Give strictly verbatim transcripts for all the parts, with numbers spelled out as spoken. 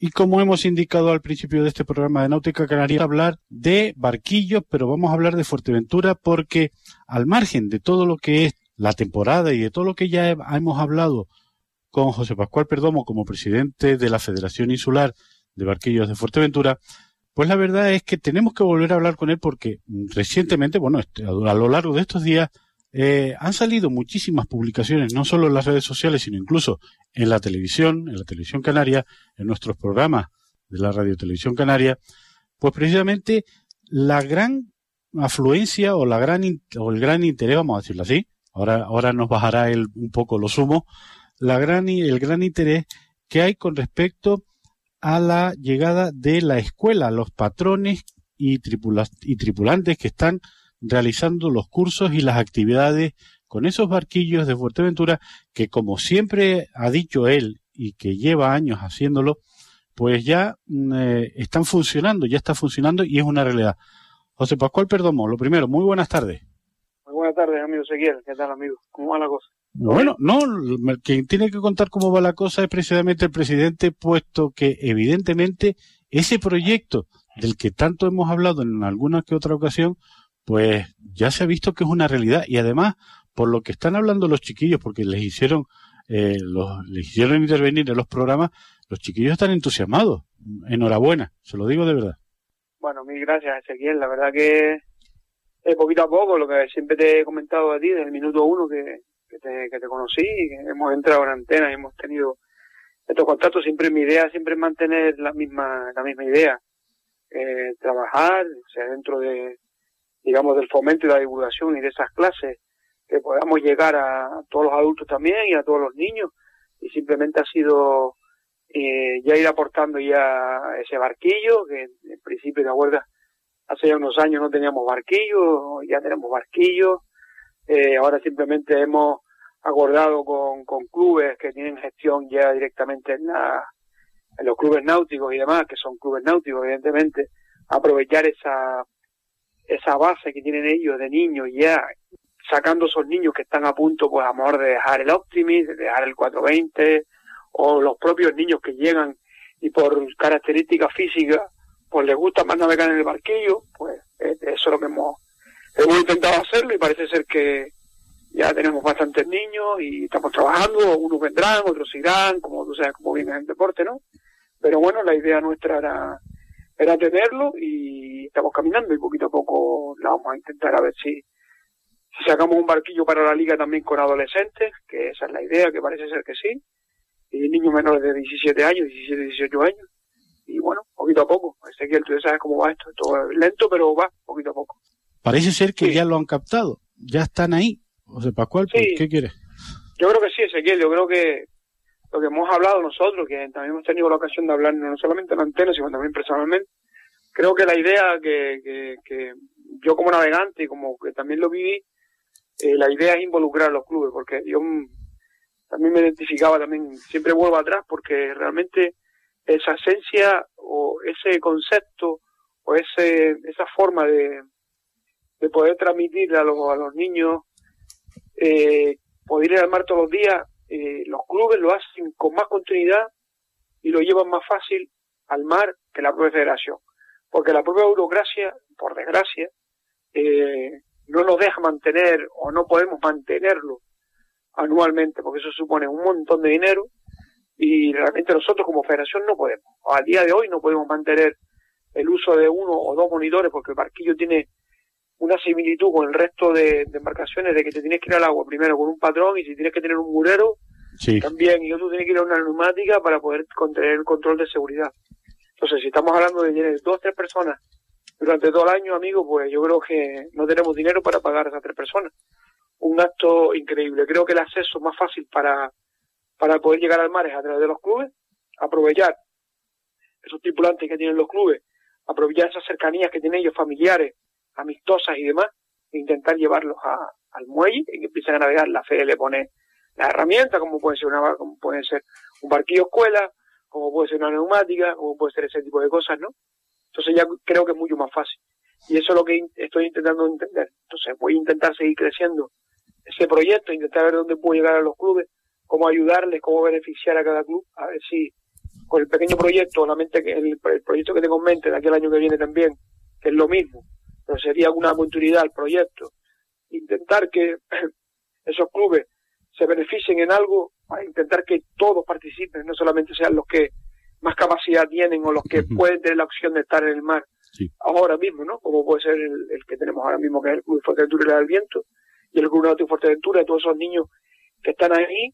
Y como hemos indicado al principio de este programa de Náutica Canaria, hablar de barquillos, pero vamos a hablar de Fuerteventura porque al margen de todo lo que es la temporada y de todo lo que ya hemos hablado con José Pascual Perdomo como presidente de la Federación Insular de Barquillos de Fuerteventura, pues la verdad es que tenemos que volver a hablar con él porque recientemente, bueno, a lo largo de estos días, eh, han salido muchísimas publicaciones, no solo en las redes sociales, sino incluso en la televisión, en la televisión canaria, en nuestros programas de la Radio Televisión Canaria, pues precisamente la gran afluencia o la gran o el gran interés, vamos a decirlo así, ahora ahora nos bajará el, un poco los humos, la gran el gran interés que hay con respecto a la llegada de la escuela, los patrones y, tripula, y tripulantes que están realizando los cursos y las actividades con esos barquillos de Fuerteventura que, como siempre ha dicho él y que lleva años haciéndolo, pues ya eh, están funcionando, ya está funcionando y es una realidad. José Pascual Perdomo, lo primero, muy buenas tardes. Muy buenas tardes, amigo Ezequiel. ¿Qué tal, amigo? ¿Cómo va la cosa? Bueno, no, quien tiene que contar cómo va la cosa es precisamente el presidente, puesto que evidentemente ese proyecto del que tanto hemos hablado en alguna que otra ocasión, pues ya se ha visto que es una realidad y además, por lo que están hablando los chiquillos, porque les hicieron, eh, los, les hicieron intervenir en los programas, los chiquillos están entusiasmados. Enhorabuena, se lo digo de verdad. Bueno, mil gracias, Ezequiel. La verdad que eh, poquito a poco, lo que siempre te he comentado a ti desde el minuto uno que Que te, que te conocí, que hemos entrado en antena y hemos tenido estos contactos. Siempre mi idea siempre es mantener la misma la misma idea, eh, trabajar, o sea, dentro de, digamos, del fomento y la divulgación y de esas clases, que podamos llegar a todos los adultos también y a todos los niños, y simplemente ha sido eh, ya ir aportando ya ese barquillo, que en principio, ¿te acuerdas? Hace ya unos años no teníamos barquillo, ya tenemos barquillo. Eh, ahora simplemente hemos acordado con, con clubes que tienen gestión ya directamente en, la, en los clubes náuticos y demás, que son clubes náuticos, evidentemente, aprovechar esa esa base que tienen ellos de niños, ya sacando esos niños que están a punto, pues a lo mejor de dejar el Optimis, de dejar el cuatrocientos veinte, o los propios niños que llegan y por características físicas, pues les gusta más navegar en el barquillo, pues eso es lo que hemos Hemos intentado hacerlo y parece ser que ya tenemos bastantes niños y estamos trabajando, unos vendrán, otros irán, como tú sabes, como viene el deporte, ¿no? Pero bueno, la idea nuestra era, era tenerlo y estamos caminando y poquito a poco la vamos a intentar a ver si, si sacamos un barquillo para la liga también con adolescentes, que esa es la idea, que parece ser que sí, y niños menores de diecisiete años, diecisiete, dieciocho años, y bueno, poquito a poco. Ezequiel, tú ya sabes cómo va esto, esto es lento, pero va poquito a poco. Parece ser que sí. ya lo han captado, ya están ahí. José Pascual, sí. ¿qué quieres? Yo creo que sí, Ezequiel, yo creo que lo que hemos hablado nosotros, que también hemos tenido la ocasión de hablar no solamente en la antena, sino también personalmente, creo que la idea que, que, que yo como navegante y como que también lo viví, eh, la idea es involucrar a los clubes, porque yo también me identificaba, también siempre vuelvo atrás, porque realmente esa esencia o ese concepto o ese esa forma de de poder transmitirle a los, a los niños, eh, poder ir al mar todos los días, eh, los clubes lo hacen con más continuidad y lo llevan más fácil al mar que la propia federación. Porque la propia burocracia, por desgracia, eh, no nos deja mantener o no podemos mantenerlo anualmente, porque eso supone un montón de dinero y realmente nosotros como federación no podemos. A día de hoy no podemos mantener el uso de uno o dos monitores porque el barquillo tiene una similitud con el resto de, de embarcaciones de que te tienes que ir al agua primero con un patrón y si tienes que tener un murero sí. también, y otro tiene que ir a una neumática para poder tener el control de seguridad. Entonces, si estamos hablando de tener dos o tres personas durante todo el año, amigos, pues yo creo que no tenemos dinero para pagar a esas tres personas. Un acto increíble. Creo que el acceso más fácil para, para poder llegar al mar es a través de los clubes, aprovechar esos tripulantes que tienen los clubes, aprovechar esas cercanías que tienen ellos familiares, amistosas y demás, e intentar llevarlos a, al muelle y que empiecen a navegar. La F E D le pone las herramientas, como puede ser una como puede ser un barquillo escuela, como puede ser una neumática, como puede ser ese tipo de cosas, ¿no? Entonces ya creo que es mucho más fácil. Y eso es lo que in- estoy intentando entender. Entonces voy a intentar seguir creciendo ese proyecto, intentar ver dónde puedo llegar a los clubes, cómo ayudarles, cómo beneficiar a cada club, a ver si con el pequeño proyecto, solamente que el, el proyecto que tengo en mente de aquí al año que viene también, que es lo mismo, pero sería una continuidad al proyecto, intentar que esos clubes se beneficien en algo, para intentar que todos participen, no solamente sean los que más capacidad tienen o los que uh-huh. pueden tener la opción de estar en el mar sí. ahora mismo, ¿no? Como puede ser el, el que tenemos ahora mismo, que es el Club de Fuerteventura y la del Viento, y el Club Náutico Fuerteventura, y todos esos niños que están ahí,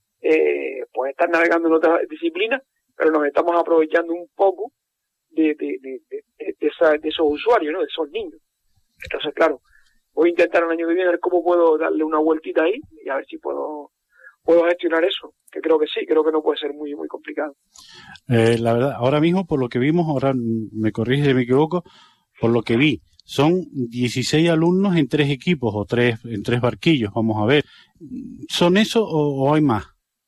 eh, pues están navegando en otras disciplinas, pero nos estamos aprovechando un poco de, de, de, de, de, esa, de esos usuarios, ¿no? De esos niños. Entonces, claro, voy a intentar el año que viene ver cómo puedo darle una vueltita ahí y a ver si puedo puedo gestionar eso, que creo que sí, creo que no puede ser muy muy complicado. Eh, la verdad, ahora mismo, por lo que vimos, ahora me corrige si me equivoco, por lo que vi, son dieciséis alumnos en tres equipos o tres en tres barquillos, vamos a ver. ¿Son eso o, o hay más?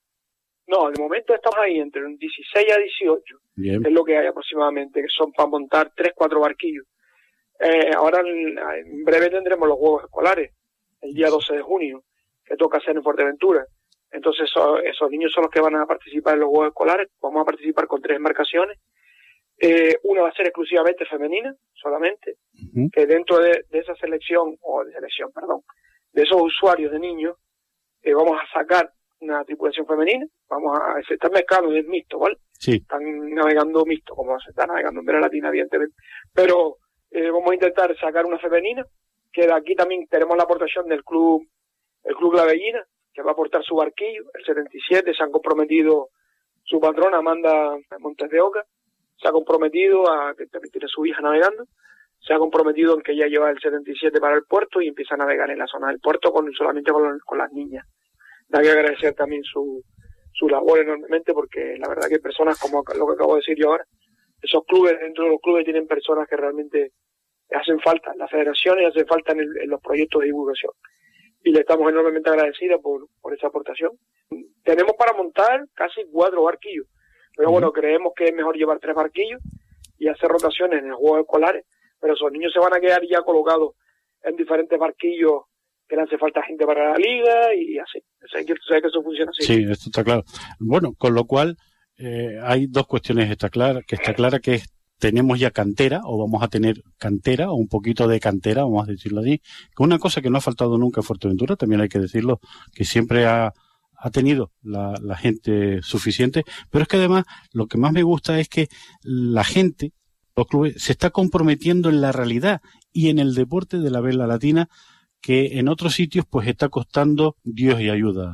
No, de momento estamos ahí entre un dieciséis a dieciocho, Bien. Es lo que hay aproximadamente, que son para montar tres, cuatro barquillos. Eh, ahora en, en breve tendremos los Juegos Escolares, el día doce de junio, que toca hacer en Fuerteventura. Entonces esos, esos niños son los que van a participar en los Juegos Escolares. Vamos a participar con tres embarcaciones. Eh, una va a ser exclusivamente femenina, solamente, uh-huh. que dentro de, de esa selección, o de selección, perdón, de esos usuarios de niños, eh, vamos a sacar una tripulación femenina. Vamos a, se están mezclando, es mixto, ¿vale? Sí. Están navegando mixto, como se está navegando en Vera Latina, evidentemente. Pero eh, vamos a intentar sacar una femenina, que de aquí también tenemos la aportación del club, el Club La Bellina, que va a aportar su barquillo, el setenta y siete, se han comprometido, su patrona Amanda Montes de Oca, se ha comprometido a, que también tiene su hija navegando, se ha comprometido en que ya lleva el setenta y siete para el puerto y empieza a navegar en la zona del puerto con solamente con, con las niñas. Hay que agradecer también su, su labor enormemente, porque la verdad que personas como lo que acabo de decir yo ahora, esos clubes, dentro de los clubes tienen personas que realmente hacen falta, las federaciones hacen falta en, el, en los proyectos de divulgación. Y le estamos enormemente agradecidos por, por esa aportación. Tenemos para montar casi cuatro barquillos, pero bueno, creemos que es mejor llevar tres barquillos y hacer rotaciones en los Juegos Escolares, pero esos niños se van a quedar ya colocados en diferentes barquillos que le hace falta gente para la liga y así. Sabes que, sabes que eso funciona así. Sí, esto está claro. Bueno, con lo cual eh, hay dos cuestiones está clara, que está clara que es tenemos ya cantera, o vamos a tener cantera, o un poquito de cantera, vamos a decirlo así, que una cosa que no ha faltado nunca en Fuerteventura, también hay que decirlo, que siempre ha, ha tenido la, la gente suficiente, pero es que además lo que más me gusta es que la gente, los clubes, se está comprometiendo en la realidad y en el deporte de la vela latina, que en otros sitios pues está costando Dios y ayuda.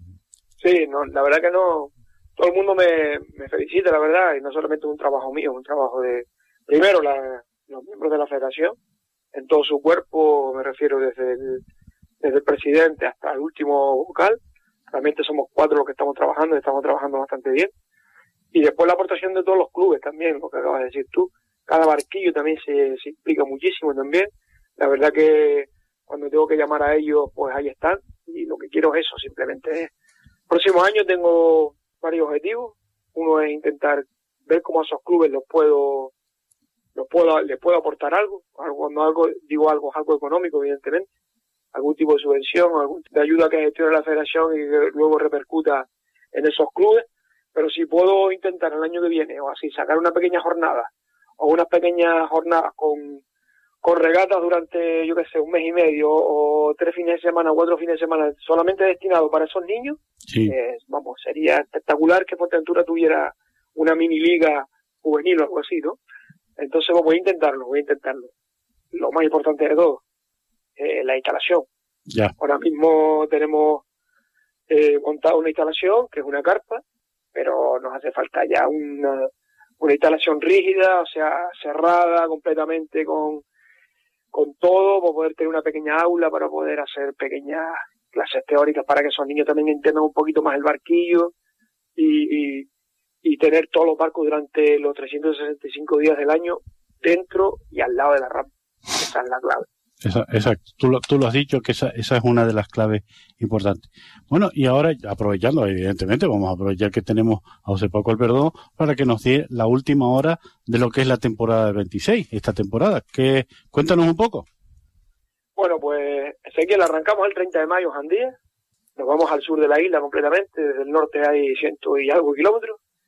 Sí, no, la verdad que no, todo el mundo me, me felicita, la verdad, y no solamente es un trabajo mío, es un trabajo de, primero, la, los miembros de la federación, en todo su cuerpo, me refiero desde el, desde el presidente hasta el último vocal, realmente somos cuatro los que estamos trabajando, y estamos trabajando bastante bien, y después la aportación de todos los clubes también, lo que acabas de decir tú, cada barquillo también se, se implica muchísimo también, la verdad que cuando tengo que llamar a ellos, pues ahí están, y lo que quiero es eso, simplemente es, próximo año tengo varios objetivos. Uno es intentar ver cómo a esos clubes los puedo, los puedo, les puedo aportar algo, algo, cuando algo, digo algo, algo económico, evidentemente, algún tipo de subvención, algún tipo de ayuda que gestione la federación y que luego repercuta en esos clubes, pero si puedo intentar el año que viene, o así, sacar una pequeña jornada, o unas pequeñas jornadas con, con regatas durante, yo qué sé, un mes y medio, o tres fines de semana, o cuatro fines de semana, solamente destinado para esos niños, sí. eh, vamos, sería espectacular que Fuerteventura tuviera una mini liga juvenil o algo así, ¿no? Entonces, pues, voy a intentarlo, voy a intentarlo. Lo más importante de todo, eh, la instalación. Ya. Ahora mismo tenemos eh, montado una instalación, que es una carpa, pero nos hace falta ya una, una instalación rígida, o sea, cerrada completamente con con todo, para poder tener una pequeña aula, para poder hacer pequeñas clases teóricas, para que esos niños también entiendan un poquito más el barquillo y, y, y tener todos los barcos durante los trescientos sesenta y cinco días del año dentro y al lado de la rampa. Esa es la clave. Esa, exacto, tú lo, tú lo has dicho, que esa, esa es una de las claves importantes. Bueno, y ahora, aprovechando, evidentemente, vamos a aprovechar que tenemos a José Paco Alperdón para que nos dé la última hora de lo que es la temporada del veintiséis, esta temporada. Que, cuéntanos un poco. Bueno, pues, Ezequiel, arrancamos el treinta de mayo, Jandía, nos vamos al sur de la isla completamente, desde el norte hay ciento y algo kilómetros,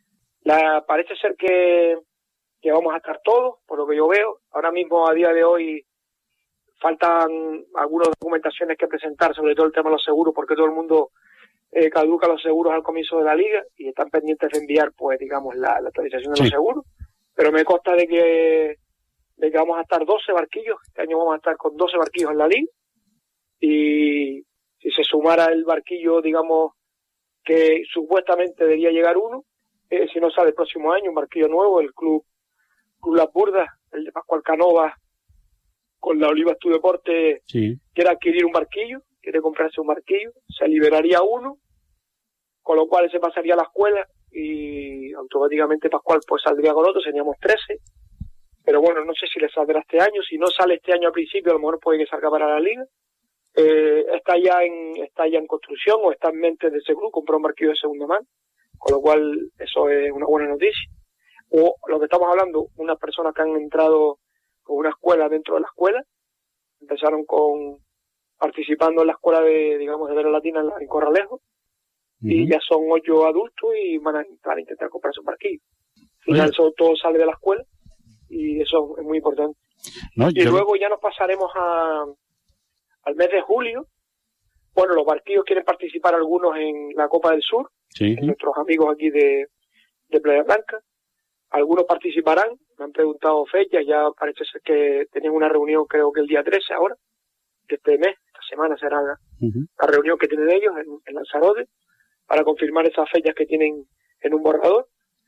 La, parece ser que, que vamos a estar todos, por lo que yo veo. Ahora mismo, a día de hoy, faltan algunas documentaciones que presentar, sobre todo el tema de los seguros, porque todo el mundo eh, caduca los seguros al comienzo de la liga y están pendientes de enviar, pues, digamos, la, la actualización de sí. los seguros. Pero me consta de que, de que vamos a estar doce barquillos. Este año vamos a estar con doce barquillos en la liga. Y si se sumara el barquillo, digamos, que supuestamente debería llegar uno, eh, si no sale el próximo año, un barquillo nuevo, el Club, Club Las Burdas, el de Pascual Canovas, con la Olivas Tu Deporte, sí. quiere adquirir un barquillo, quiere comprarse un barquillo, se liberaría uno, con lo cual se pasaría a la escuela y automáticamente Pascual pues saldría con otro, seríamos trece. Pero bueno, no sé si le saldrá este año. Si no sale este año al principio, a lo mejor puede que salga para la liga. Eh, está ya en está ya en construcción o está en mente de ese club, compró un barquillo de segunda mano, con lo cual eso es una buena noticia. O lo que estamos hablando, unas personas que han entrado con una escuela dentro de la escuela, empezaron con participando en la escuela de, digamos, de Vera Latina en, en Corralejo, uh-huh. y ya son ocho adultos y van a, van a intentar comprarse un barquillo. Al final eso todo sale de la escuela y eso es muy importante. No, y yo... luego ya nos pasaremos a al mes de julio. Bueno, los barquillos quieren participar algunos en la Copa del Sur, sí. nuestros amigos aquí de, de Playa Blanca. Algunos participarán, me han preguntado fechas, ya parece ser que tenían una reunión, creo que el día trece ahora, de este mes, esta semana será la, uh-huh. la reunión que tienen ellos en, en Lanzarote, para confirmar esas fechas que tienen en un borrador.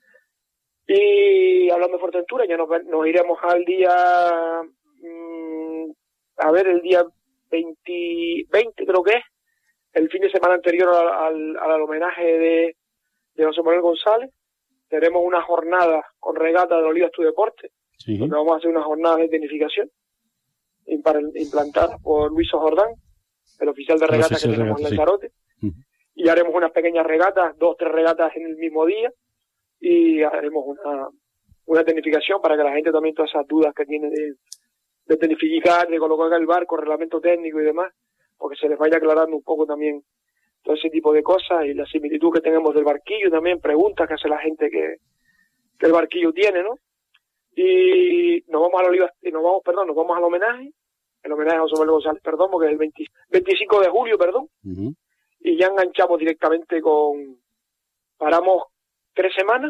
Y hablando de Fuerteventura, ya nos, nos iremos al día, mmm, a ver, el día veinte, veinte creo que es, el fin de semana anterior al, al, al homenaje de, de José Manuel González. Tenemos una jornada con regata de Olivas Tu Deporte, sí. donde vamos a hacer una jornada de tecnificación implantada por Luis Jordán, el oficial de regata que tenemos en Lanzarote, sí. uh-huh. y haremos unas pequeñas regatas, dos o tres regatas en el mismo día, y haremos una, una tecnificación para que la gente también todas esas dudas que tiene de, de tecnificar, de colocar el barco, reglamento técnico y demás, porque se les vaya aclarando un poco también todo ese tipo de cosas y la similitud que tenemos del barquillo, también preguntas que hace la gente que, que el barquillo tiene, ¿no? Y nos vamos al Olivas, y nos vamos, perdón, nos vamos al homenaje, el homenaje a José Manuel González, perdón, porque es el veinte, veinticinco de julio, perdón, uh-huh. y ya enganchamos directamente con, paramos tres semanas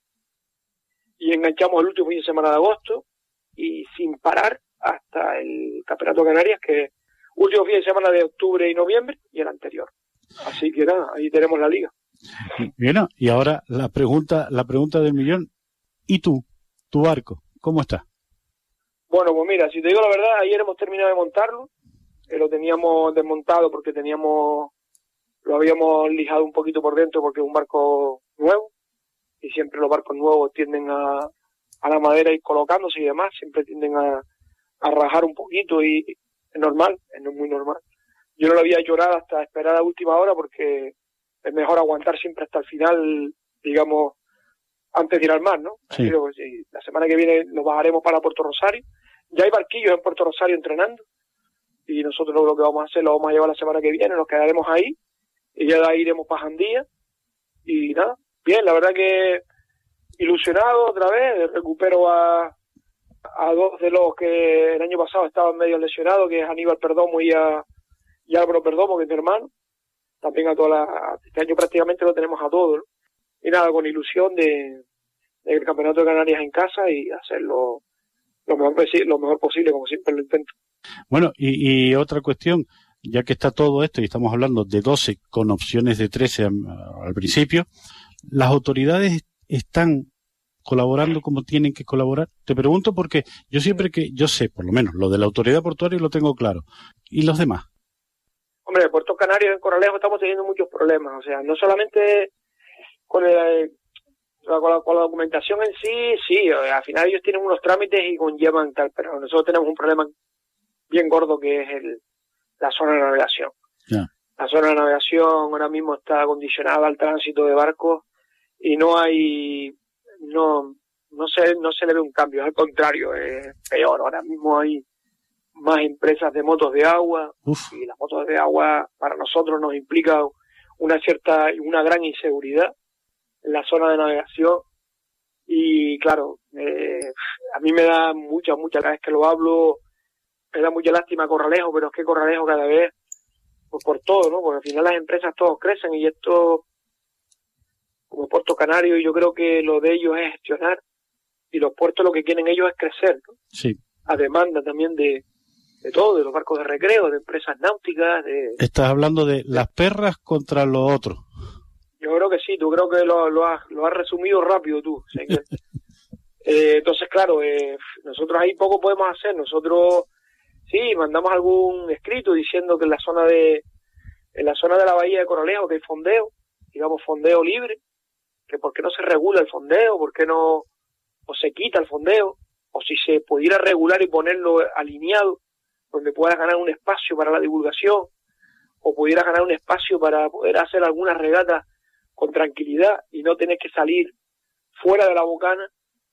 y enganchamos el último fin de semana de agosto y sin parar hasta el Campeonato de Canarias, que último fin de semana de octubre y noviembre y el anterior. Así que nada, ahí tenemos la liga. Bien, y ahora la pregunta, la pregunta del millón. ¿Y tú, tu barco, cómo está? Bueno, pues mira, si te digo la verdad, ayer hemos terminado de montarlo. Eh, lo teníamos desmontado porque teníamos, lo habíamos lijado un poquito por dentro porque es un barco nuevo y siempre los barcos nuevos tienden a, a la madera ir colocándose y demás, siempre tienden a, a rajar un poquito y es normal, es muy normal. Yo no lo había hecho nada hasta esperar a última hora porque es mejor aguantar siempre hasta el final, digamos, antes de ir al mar, ¿no? Sí. Así que, sí, la semana que viene nos bajaremos para Puerto Rosario. Ya hay barquillos en Puerto Rosario entrenando y nosotros lo que vamos a hacer lo vamos a llevar la semana que viene, nos quedaremos ahí y ya de ahí iremos para Jandía y nada, bien, la verdad que ilusionado otra vez, recupero a, a dos de los que el año pasado estaban medio lesionados, que es Aníbal Perdomo y a y Álvaro Perdomo, que es mi hermano, también a toda la, este año prácticamente lo tenemos a todos, ¿no? Y nada, con ilusión de, de el Campeonato de Canarias en casa y hacerlo lo mejor, lo mejor posible, como siempre lo intento. Bueno, y, y otra cuestión, ya que está todo esto y estamos hablando de doce con opciones de trece al, al principio, ¿las autoridades están colaborando como tienen que colaborar? Te pregunto porque yo siempre que, yo sé, por lo menos, lo de la autoridad portuaria lo tengo claro. ¿Y los demás? Hombre, Puerto Canario en Corralejo estamos teniendo muchos problemas, o sea, no solamente con, el, con, la, con la documentación en sí, sí, al final ellos tienen unos trámites y conllevan tal, pero nosotros tenemos un problema bien gordo que es el, la zona de navegación. Yeah. La zona de navegación ahora mismo está condicionada al tránsito de barcos y no hay, no, no se, no se le ve un cambio, al contrario, es peor, ahora mismo hay más empresas de motos de agua. Uf. Y las motos de agua para nosotros nos implica una cierta, una gran inseguridad en la zona de navegación Y claro, eh, a mí me da mucha, mucha, cada vez que lo hablo, me da mucha lástima Corralejo, pero es que Corralejo cada vez, pues por todo, ¿no? Porque al final las empresas todos crecen y esto, como Puerto Canario, yo creo que lo de ellos es gestionar y los puertos lo que quieren ellos es crecer, ¿no? Sí. A demanda también de, de todo, de los barcos de recreo, de empresas náuticas, de... Estás hablando de las perras contra los otros. Yo creo que sí, tú creo que lo, lo, has, lo has resumido rápido tú. ¿Sí? eh, entonces, claro, eh, nosotros ahí poco podemos hacer. Nosotros, sí, mandamos algún escrito diciendo que en la zona de en la zona de la bahía de Corralejo que hay fondeo, digamos fondeo libre, que por qué no se regula el fondeo, por qué no o se quita el fondeo, o si se pudiera regular y ponerlo alineado, donde puedas ganar un espacio para la divulgación, o pudieras ganar un espacio para poder hacer alguna regata con tranquilidad y no tener que salir fuera de la bocana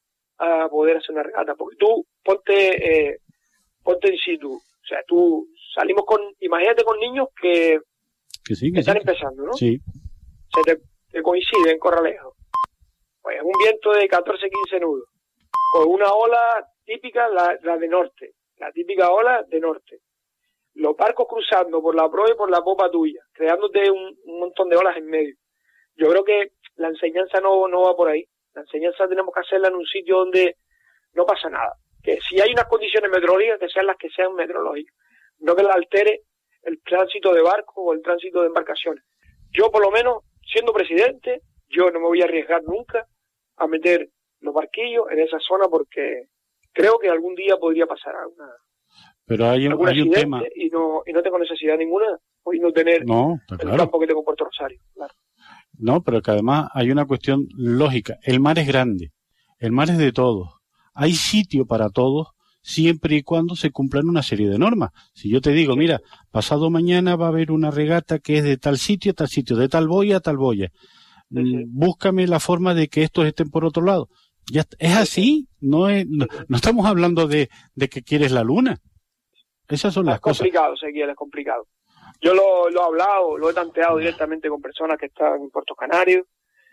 a poder hacer una regata. Porque tú, ponte eh, ponte in situ, o sea, tú salimos con, imagínate con niños que, que, sí, que, que están sí, empezando, ¿no? Sí. Se te, te coincide en Corralejo. Pues un viento de catorce, quince nudos, con una ola típica, la, la de norte, la típica ola de norte. Los barcos cruzando por la proa y por la popa tuya, creándote un, un montón de olas en medio. Yo creo que la enseñanza no, no va por ahí. La enseñanza tenemos que hacerla en un sitio donde no pasa nada. Que si hay unas condiciones meteorológicas, que sean las que sean meteorológicas. No que la altere el tránsito de barcos o el tránsito de embarcaciones. Yo, por lo menos, siendo presidente, yo no me voy a arriesgar nunca a meter los barquillos en esa zona porque creo que algún día podría pasar alguna, Pero hay, algún hay un accidente tema. Y no, y no tengo necesidad ninguna y no tener no, está el claro. campo que tengo en Puerto Rosario. Claro. No, pero que además hay una cuestión lógica. El mar es grande, el mar es de todos. Hay sitio para todos siempre y cuando se cumplan una serie de normas. Si yo te digo, mira, pasado mañana va a haber una regata que es de tal sitio a tal sitio, de tal boya a tal boya. Sí, sí. Búscame la forma de que estos estén por otro lado. Ya está. Es así, no es, no, no estamos hablando de, de que quieres la luna. Esas son las cosas. Es complicado, Ezequiel, es complicado. Yo lo, lo he hablado, lo he tanteado directamente con personas que están en Puerto Canario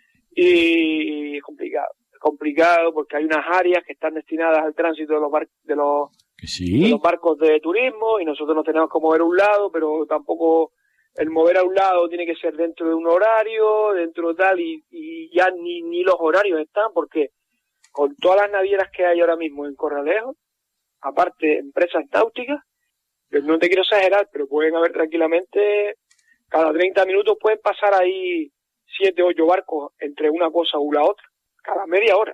y es complicado. Es complicado porque hay unas áreas que están destinadas al tránsito de los, bar, de los, sí. de los barcos de turismo y nosotros nos tenemos que mover a un lado, pero tampoco el mover a un lado tiene que ser dentro de un horario, dentro de tal, y, y ya ni, ni los horarios están porque con todas las navieras que hay ahora mismo en Corralejo, aparte empresas náuticas, no te quiero exagerar, pero pueden haber tranquilamente, cada treinta minutos pueden pasar ahí siete, ocho barcos entre una cosa u la otra, cada media hora.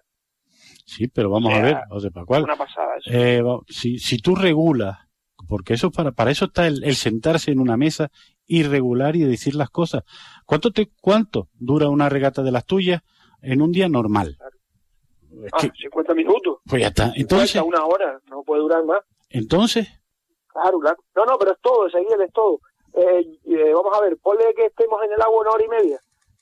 Sí, pero vamos o sea, a ver, o sea, ¿para cuál? Una pasada eso. Eh, si, si tú regulas, porque eso para, para eso está el, el sentarse en una mesa y regular y decir las cosas. ¿Cuánto te, cuánto dura una regata de las tuyas en un día normal? Claro. Es ah, que, cincuenta minutos. Pues ya está. Entonces, cincuenta, una hora, no puede durar más. Entonces, Claro, claro. No, no, pero es todo, Ezequiel, es todo. Eh, eh, vamos a ver, ponle que estemos en el agua una hora y media.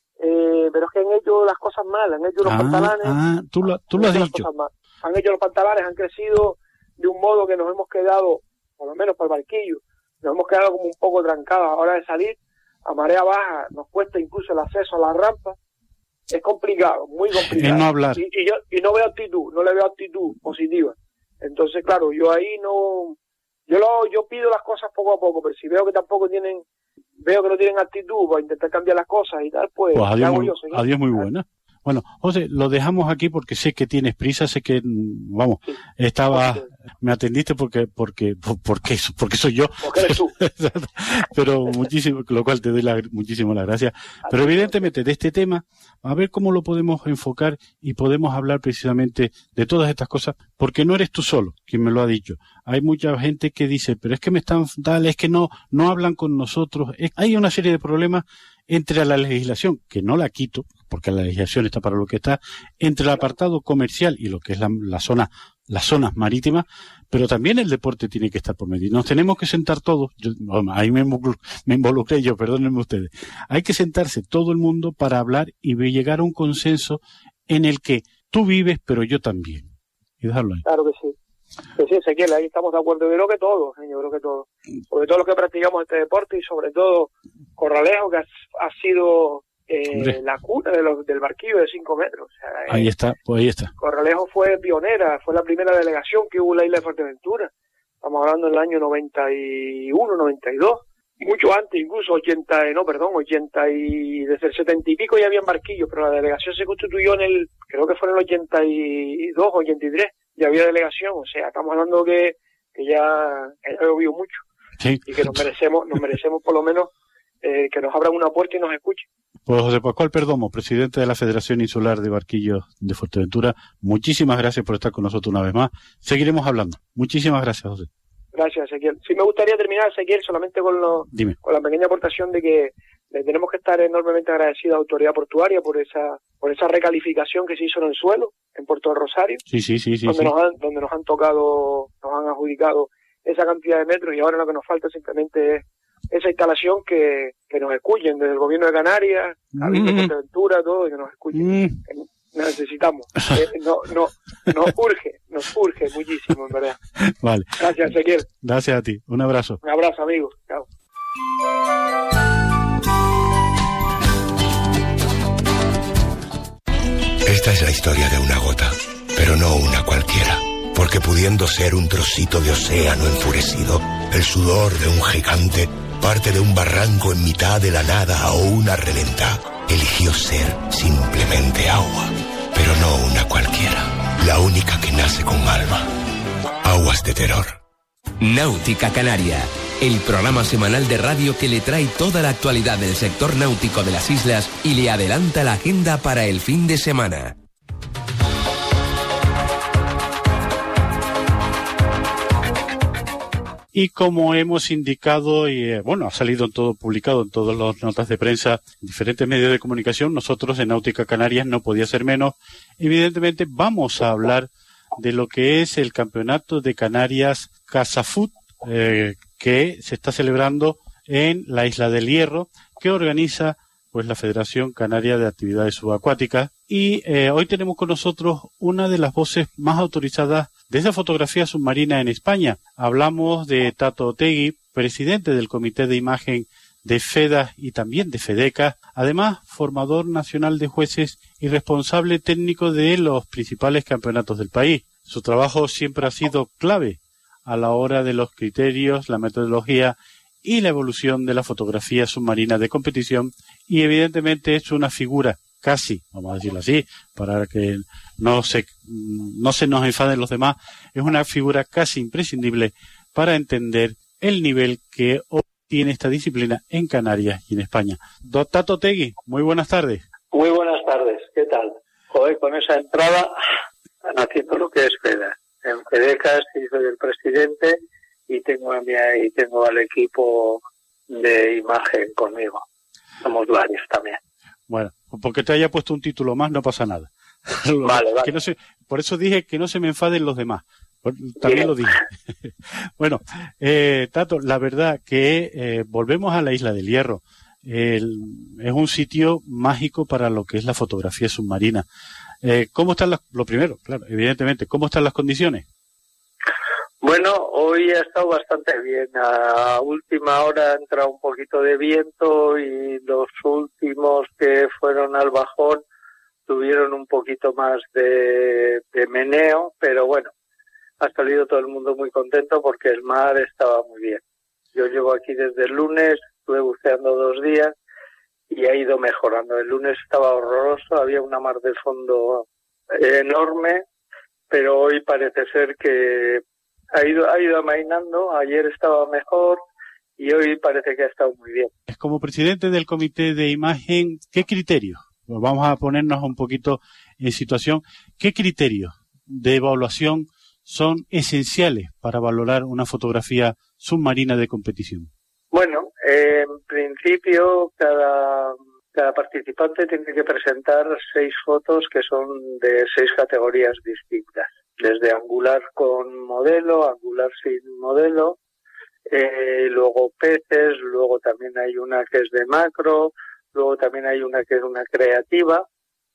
Eh, pero es que han hecho las cosas mal, han hecho los ah, pantalanes. Ah, tú lo, tú lo has dicho. Han hecho los pantalanes, han crecido de un modo que nos hemos quedado, por lo menos para el barquillo, nos hemos quedado como un poco trancados a la hora de salir. A marea baja nos cuesta incluso el acceso a la rampa. Es complicado, muy complicado. Es no hablar. Y, y, yo, y no veo actitud, no le veo actitud positiva. Entonces, claro, yo ahí no... Yo lo, yo pido las cosas poco a poco, pero si veo que tampoco tienen, veo que no tienen actitud para intentar cambiar las cosas y tal, pues, pues adiós, hago muy, yo, adiós muy buena. Bueno, José, lo dejamos aquí porque sé que tienes prisa, sé que, vamos, sí, estaba, me atendiste porque, porque, porque, porque soy yo. Porque eres tú. Pero muchísimo, lo cual te doy la, muchísimo las gracias. Pero evidentemente de este tema, a ver cómo lo podemos enfocar y podemos hablar precisamente de todas estas cosas, porque no eres tú solo quien me lo ha dicho. Hay mucha gente que dice, pero es que me están, tal, es que no, no hablan con nosotros. Es, hay una serie de problemas entre la legislación, que no la quito, porque la legislación está para lo que está, entre el apartado comercial y lo que es la, la zona, las zonas marítimas, pero también el deporte tiene que estar por medio. Nos tenemos que sentar todos, yo, ahí me, me involucré yo, perdónenme ustedes, hay que sentarse todo el mundo para hablar y llegar a un consenso en el que tú vives, pero yo también. Y dejarlo ahí. Claro que sí. Que sí, Ezequiel, ahí estamos de acuerdo. Yo creo que todos, yo creo que todos. Sobre todo los que practicamos este deporte y sobre todo Corralejo, que ha, ha sido eh, la cuna de los, del barquillo de cinco metros. O sea, ahí eh, está, pues ahí está. Corralejo fue pionera, fue la primera delegación que hubo en la isla de Fuerteventura. Estamos hablando del año noventa y uno, noventa y dos. Mucho antes, incluso ochenta, no, perdón, ochenta y desde el setenta y pico ya habían barquillos, pero la delegación se constituyó en el, creo que fue en el ochenta y dos, ochenta y tres, ya había delegación. O sea, estamos hablando que, que ya, que ya ha llovido mucho. Sí. Y que nos merecemos, nos merecemos por lo menos eh, que nos abran una puerta y nos escuchen. Pues José Pascual Perdomo, presidente de la Federación Insular de Barquillos de Fuerteventura, muchísimas gracias por estar con nosotros una vez más. Seguiremos hablando. Muchísimas gracias, José. Gracias, Ezequiel. Sí, me gustaría terminar, Ezequiel, solamente con, lo, con la pequeña aportación de que le tenemos que estar enormemente agradecidos a la autoridad portuaria por esa por esa recalificación que se hizo en el suelo, en Puerto del Rosario, sí, sí, sí, sí, donde, sí. Nos han, donde nos han tocado, nos han adjudicado esa cantidad de metros, y ahora lo que nos falta simplemente es esa instalación que, que nos escuchen desde el gobierno de Canarias, la mm. de Fuerteventura, todo, y que nos escuchen. Mm. Necesitamos. Eh, no, no, nos urge, nos urge muchísimo, en verdad. Vale. Gracias, Ezequiel. Gracias a ti. Un abrazo. Un abrazo, amigo. Chao. Esta es la historia de una gota, pero no una cualquiera. Porque pudiendo ser un trocito de océano enfurecido, el sudor de un gigante, parte de un barranco en mitad de la nada o una relenta, eligió ser simplemente agua, pero no una cualquiera, la única que nace con alma. Aguas de Terror. Náutica Canaria, el programa semanal de radio que le trae toda la actualidad del sector náutico de las islas y le adelanta la agenda para el fin de semana. Y como hemos indicado, y eh, bueno, ha salido en todo, publicado en todas las notas de prensa, en diferentes medios de comunicación, nosotros en Náutica Canarias no podía ser menos. Evidentemente vamos a hablar de lo que es el Campeonato de Canarias Casafoot, eh, que se está celebrando en la Isla del Hierro, que organiza pues la Federación Canaria de Actividades Subacuáticas. Y eh, hoy tenemos con nosotros una de las voces más autorizadas de esa fotografía submarina en España. Hablamos de Tato Otegui, presidente del Comité de Imagen de FEDAS y también de FEDECA, además formador nacional de jueces y responsable técnico de los principales campeonatos del país. Su trabajo siempre ha sido clave a la hora de los criterios, la metodología y la evolución de la fotografía submarina de competición, y evidentemente es una figura casi, vamos a decirlo así, para que no se, no se nos enfaden los demás, es una figura casi imprescindible para entender el nivel que hoy tiene esta disciplina en Canarias y en España. Don Tato Otegui, muy buenas tardes. Muy buenas tardes, ¿qué tal? Joder, con esa entrada, haciendo lo que es FEDA. En FEDECAS soy el presidente y tengo, a mi, y tengo al equipo de imagen conmigo. Somos varios también. Bueno, porque te haya puesto un título más no pasa nada. Vale, vale. Que no se, por eso dije que no se me enfaden los demás. También Bien. Lo dije. Bueno, eh, Tato, la verdad que eh, volvemos a la Isla del Hierro. El, es un sitio mágico para lo que es la fotografía submarina. Eh, ¿Cómo están las, lo primero, claro, evidentemente, cómo están las condiciones? Bueno, hoy ha estado bastante bien. A última hora ha entrado un poquito de viento y los últimos que fueron al bajón tuvieron un poquito más de, de meneo, pero bueno, ha salido todo el mundo muy contento porque el mar estaba muy bien. Yo llevo aquí desde el lunes, estuve buceando dos días y ha ido mejorando. El lunes estaba horroroso, había una mar de fondo enorme, pero hoy parece ser que ha ido ha ido amainando. Ayer estaba mejor y hoy parece que ha estado muy bien. Como presidente del Comité de Imagen, ¿qué criterios? Pues vamos a ponernos un poquito en situación. ¿Qué criterios de evaluación son esenciales para valorar una fotografía submarina de competición? Bueno, eh, en principio cada cada participante tiene que presentar seis fotos que son de seis categorías distintas. Desde angular con modelo, angular sin modelo, eh, luego peces, luego también hay una que es de macro, luego también hay una que es una creativa,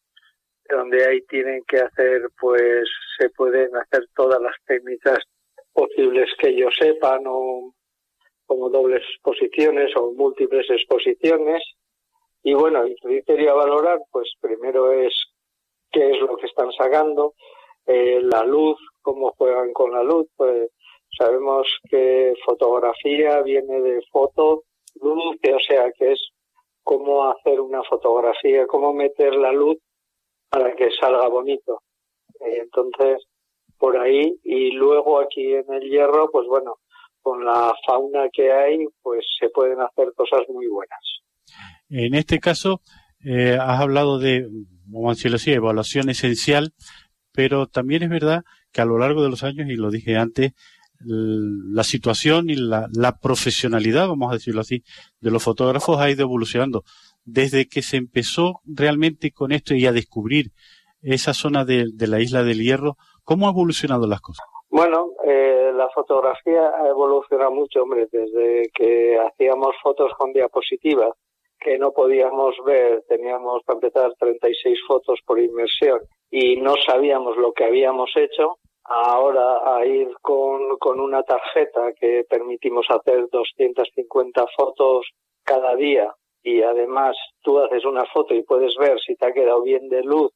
donde ahí tienen que hacer, pues se pueden hacer todas las técnicas posibles que ellos sepan, o como dobles exposiciones o múltiples exposiciones. Y bueno, el criterio a valorar, pues primero es qué es lo que están sacando, eh, la luz, cómo juegan con la luz. Pues sabemos que fotografía viene de foto, luz, o sea que es cómo hacer una fotografía, cómo meter la luz para que salga bonito. Eh, entonces, por ahí, y luego aquí en el Hierro, pues bueno, con la fauna que hay, pues se pueden hacer cosas muy buenas. En este caso, eh, has hablado de, vamos a decirlo así, evaluación esencial, pero también es verdad que a lo largo de los años, y lo dije antes, la situación y la, la profesionalidad, vamos a decirlo así, de los fotógrafos ha ido evolucionando. Desde que se empezó realmente con esto y a descubrir esa zona de, de la isla del Hierro, ¿cómo han evolucionado las cosas? Bueno, eh, la fotografía ha evolucionado mucho, hombre, desde que hacíamos fotos con diapositivas, que no podíamos ver, teníamos para empezar treinta y seis fotos por inmersión y no sabíamos lo que habíamos hecho. Ahora a ir con, con una tarjeta que permitimos hacer doscientas cincuenta fotos cada día, y además tú haces una foto y puedes ver si te ha quedado bien de luz,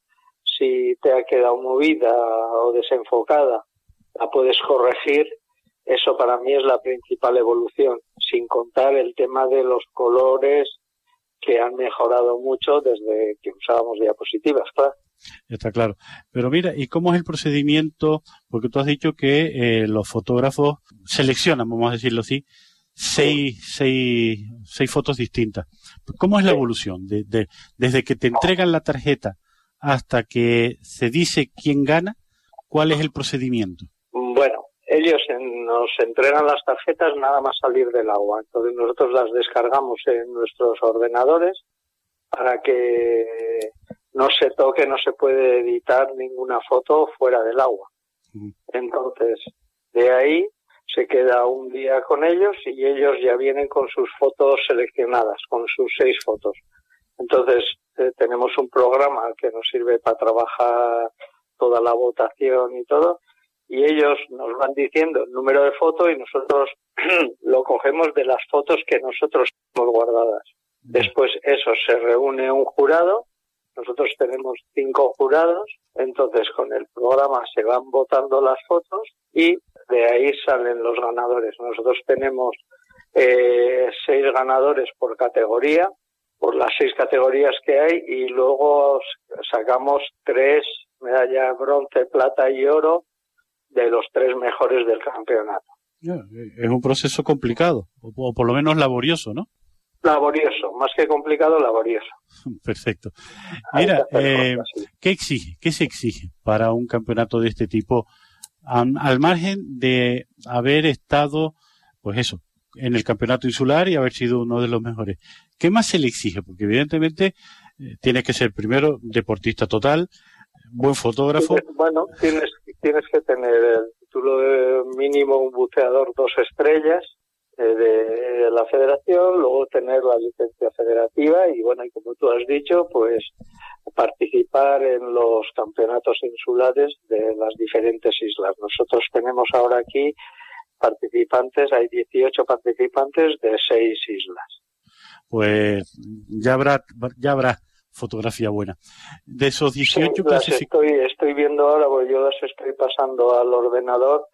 si te ha quedado movida o desenfocada, la puedes corregir. Eso para mí es la principal evolución, sin contar el tema de los colores, que han mejorado mucho desde que usábamos diapositivas, claro. Está claro. Pero mira, ¿y cómo es el procedimiento? Porque tú has dicho que eh, los fotógrafos seleccionan, vamos a decirlo así, seis, sí. seis, seis fotos distintas. ¿Cómo es la evolución? De, de, desde que te entregan la tarjeta hasta que se dice quién gana, ¿cuál es el procedimiento? Bueno, ellos en, nos entregan las tarjetas nada más salir del agua. Entonces nosotros las descargamos en nuestros ordenadores para que no se toque, no se puede editar ninguna foto fuera del agua. Entonces, de ahí se queda un día con ellos y ellos ya vienen con sus fotos seleccionadas, con sus seis fotos. Entonces, eh, tenemos un programa que nos sirve para trabajar toda la votación y todo, y ellos nos van diciendo el número de foto y nosotros lo cogemos de las fotos que nosotros tenemos guardadas. Después eso se reúne un jurado, nosotros tenemos cinco jurados, entonces con el programa se van votando las fotos y de ahí salen los ganadores. Nosotros tenemos eh, seis ganadores por categoría, por las seis categorías que hay, y luego sacamos tres medallas bronce, plata y oro de los tres mejores del campeonato. Es un proceso complicado, o por lo menos laborioso, ¿no? Laborioso, más que complicado, laborioso. Perfecto. Mira, eh, ¿qué exige? ¿Qué se exige para un campeonato de este tipo, um, al margen de haber estado, pues eso, en el campeonato insular y haber sido uno de los mejores? ¿Qué más se le exige? Porque evidentemente eh, tienes que ser primero deportista total, buen fotógrafo. Bueno, tienes, tienes que tener el título de mínimo un buceador dos estrellas eh, de la federación, luego tener la licencia federativa y bueno, y como tú has dicho, pues participar en los campeonatos insulares de las diferentes islas. Nosotros tenemos ahora aquí participantes, hay dieciocho participantes de seis islas. Pues ya habrá, ya habrá fotografía buena. De esos dieciocho... Sí, las estoy, estoy viendo ahora, porque yo las estoy pasando al ordenador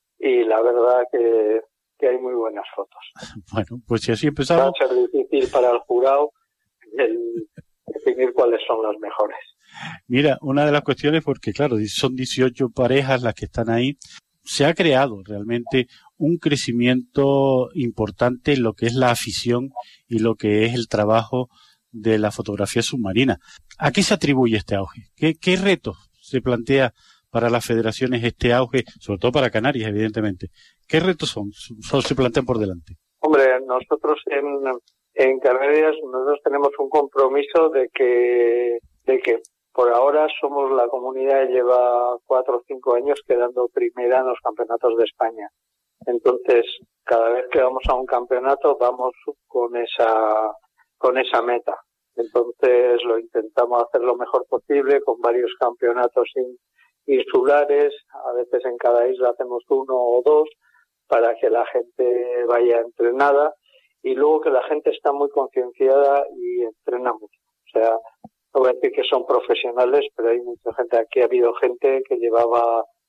y la verdad que, que hay muy buenas fotos. Bueno, pues si así empezamos... Va a ser difícil para el jurado el definir cuáles son las mejores. Mira, una de las cuestiones, porque claro, son dieciocho parejas las que están ahí, se ha creado realmente un crecimiento importante en lo que es la afición y lo que es el trabajo de la fotografía submarina. ¿A qué se atribuye este auge? ¿Qué, qué retos se plantea para las federaciones este auge, sobre todo para Canarias, evidentemente? ¿Qué retos son, son se plantean por delante? Hombre, nosotros en, en Canarias nosotros tenemos un compromiso de que, de que por ahora somos la comunidad que lleva cuatro o cinco años quedando primera en los campeonatos de España. Entonces, cada vez que vamos a un campeonato vamos con esa con esa meta. Entonces lo intentamos hacer lo mejor posible con varios campeonatos in, insulares, a veces en cada isla hacemos uno o dos para que la gente vaya entrenada y luego que la gente está muy concienciada y entrena mucho. O sea, no voy a decir que son profesionales, pero hay mucha gente. Aquí ha habido gente que llevaba